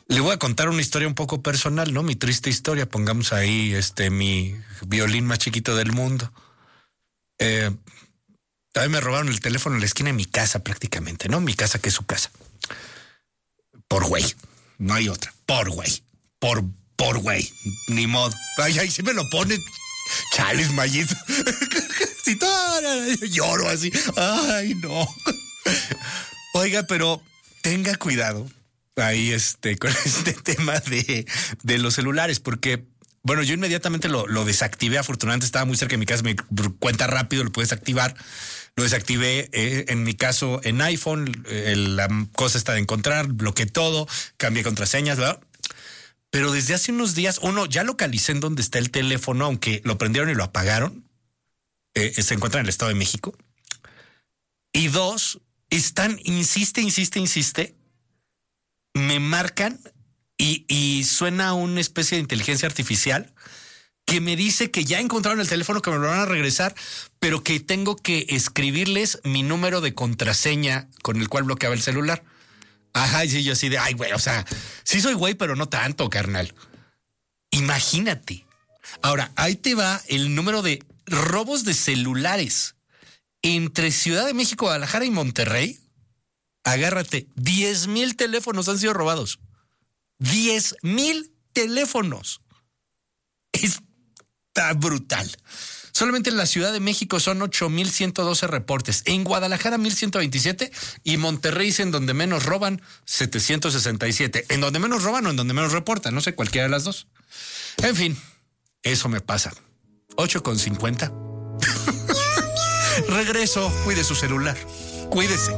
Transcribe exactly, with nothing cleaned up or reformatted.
Le voy a contar una historia un poco personal, ¿no? Mi triste historia. Pongamos ahí este mi violín más chiquito del mundo. Eh, a mí me robaron el teléfono en la esquina de mi casa prácticamente, ¿no? Mi casa que es su casa. Por güey. No hay otra. Por güey. Por, por güey. Ni modo. Ay, ay, si me lo pone. Chales, Mayito. Si todo, lloro así. Ay, no. Oiga, pero tenga cuidado ahí este, con este tema de, de los celulares, porque, bueno, yo inmediatamente lo, lo desactivé. Afortunadamente estaba muy cerca de mi casa, me cuenta rápido, lo puedes activar. Lo desactivé, eh, en mi caso, en iPhone, eh, la cosa está de encontrar, bloqueé todo, cambié contraseñas, ¿verdad? Pero desde hace unos días, uno, ya localicé en dónde está el teléfono, aunque lo prendieron y lo apagaron. Eh, se encuentra en el Estado de México. Y dos, están, insiste, insiste, insiste, me marcan y, y suena una especie de inteligencia artificial que me dice que ya encontraron el teléfono, que me lo van a regresar, pero que tengo que escribirles mi número de contraseña con el cual bloqueaba el celular. Ajá, y yo así de, ay, güey, o sea, sí soy güey, pero no tanto, carnal. Imagínate. Ahora, ahí te va el número de robos de celulares entre Ciudad de México, Guadalajara y Monterrey. Agárrate, diez mil teléfonos han sido robados. diez mil teléfonos. Está brutal. Solamente en la Ciudad de México son ocho mil ciento doce reportes. En Guadalajara, mil ciento veintisiete. Y Monterrey es en donde menos roban, setecientos sesenta y siete. En donde menos roban o en donde menos reportan. No sé, cualquiera de las dos. En fin, eso me pasa. ocho con cincuenta. Regreso. Cuide su celular. Cuídese.